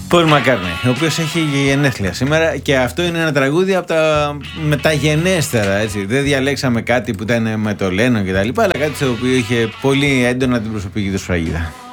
Πολ Μακκάρτνι, ο οποίος έχει γενέθλια σήμερα και αυτό είναι ένα τραγούδι από τα μεταγενέστερα, έτσι. Δεν διαλέξαμε κάτι που ήταν με το Λένον και τα λοιπά, αλλά κάτι το οποίο είχε πολύ έντονα την προσωπική του σφραγίδα.